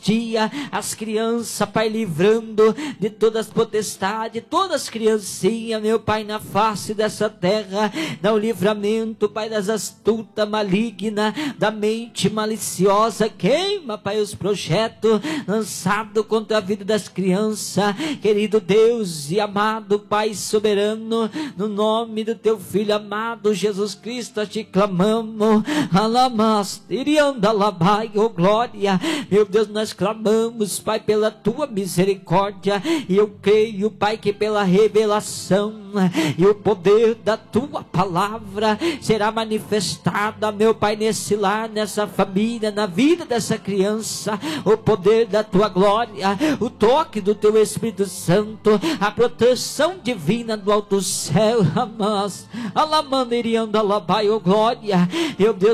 dia, as crianças, Pai, livrando de todas as potestades, todas as criancinhas, meu Pai, na face dessa terra, dá o livramento, Pai, das astutas, malignas, da mente maliciosa, queima, Pai, os projetos lançados contra a vida das crianças, querido Deus e amado Pai soberano, no nome do teu Filho amado Jesus Cristo, te clamamos, alamas, irianda labai, oh glória, meu Deus, nós clamamos, Pai, pela tua misericórdia, e eu creio, Pai, que pela revelação e o poder da tua palavra será manifestada, meu Pai, nesse lar, nessa família, na vida dessa criança, o poder da tua glória, o toque do teu Espírito Santo, a proteção divina do alto céu, alamanerianda labai, oh glória, meu Deus,